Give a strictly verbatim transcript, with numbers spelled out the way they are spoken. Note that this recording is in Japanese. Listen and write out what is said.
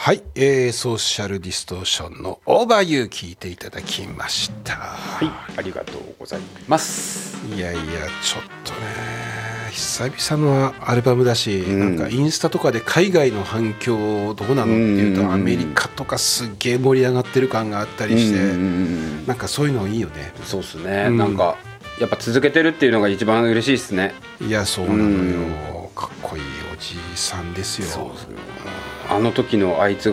はい、えー、ソーシャルディストーションのオーバーユー聞いていただきました。 はい、ありがとうございます。 いやいや、ちょっとね久々のアルバムだし、うん、なんかインスタとかで海外の反響どうなのっていうと、アメリカとかすっげえ盛り上がってる感があったりして、なんかそういうのいいよね。 そうっすね、うん、なんかやっぱ続けてるっていうのが一番嬉しいっすね。 いや、そうなのよ、うん、かっこいいおじさんですよ。 そうですよ。あの時のあいつ